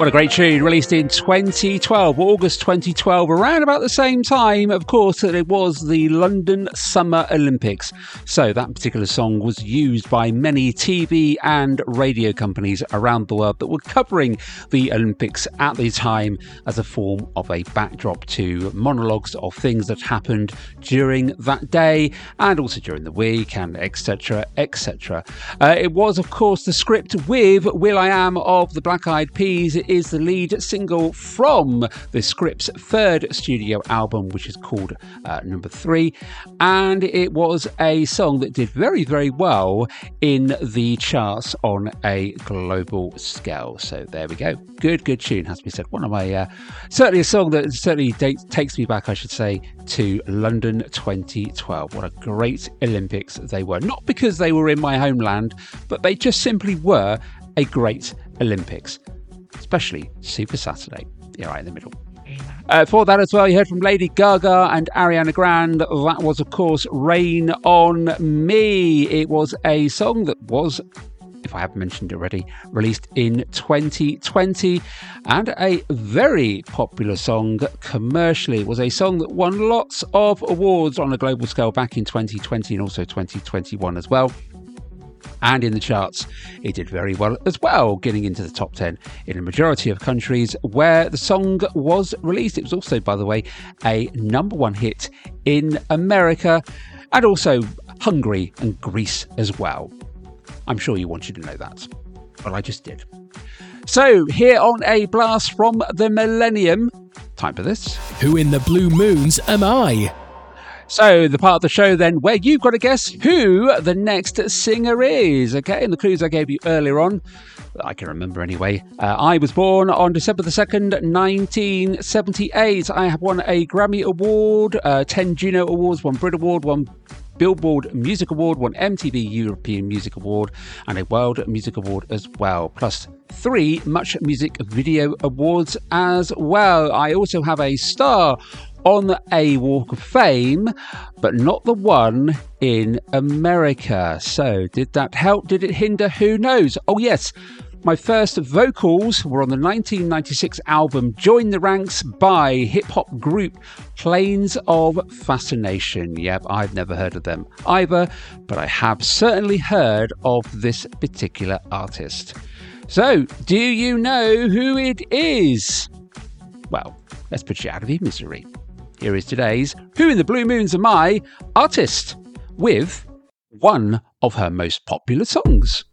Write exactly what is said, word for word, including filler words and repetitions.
What a great tune, released in twenty twelve, August twenty twelve, around about the same time, of course, that it was the London Summer Olympics. So that particular song was used by many T V and radio companies around the world that were covering the Olympics at the time as a form of a backdrop to monologues of things that happened during that day and also during the week, and et cetera, et cetera. Uh, it was, of course, the script with will.i.am of the Black Eyed Peas. It is the lead single from the Script's third studio album, which is called uh, Number Three, and it was a song that did very, very well in the charts on a global scale. So there we go. Good, good tune, has to be said. One of my, uh, certainly a song that certainly dates, takes me back, I should say, to London twenty twelve. What a great Olympics they were. Not because they were in my homeland, but they just simply were a great Olympics. Especially Super Saturday. Yeah, right in the middle. Uh, for that as well, you heard from Lady Gaga and Ariana Grande. That was, of course, Rain on Me. It was a song that was, if I haven't mentioned it already, released in twenty twenty, and a very popular song commercially. It was a song that won lots of awards on a global scale back in twenty twenty and also twenty twenty-one as well. And in the charts, it did very well as well, getting into the top ten in a majority of countries where the song was released. It was also, by the way, a number one hit in America and also Hungary and Greece as well. I'm sure you want you to know that, but I just did. So here on A Blast from the Millennium, time for this. Who in the Blue Moons am I? So, the part of the show then where you've got to guess who the next singer is. Okay, and the clues I gave you earlier on, I can remember anyway. Uh, I was born on December the second, nineteen seventy-eight. I have won a Grammy Award, uh, ten Juno Awards, one Brit Award, one Billboard Music Award, one M T V European Music Award, and a World Music Award as well, plus three Much Music Video Awards as well. I also have a star on a Walk of Fame, but not the one in America. So did that help? Did it hinder? Who knows? Oh yes, my first vocals were on the nineteen ninety-six album Join the Ranks by hip-hop group Planes of Fascination. Yep, I've never heard of them either, but I have certainly heard of this particular artist. So, do you know who it is? Well, let's put you out of your misery. Here is today's Who in the Blue Moons Am I artist with one of her most popular songs.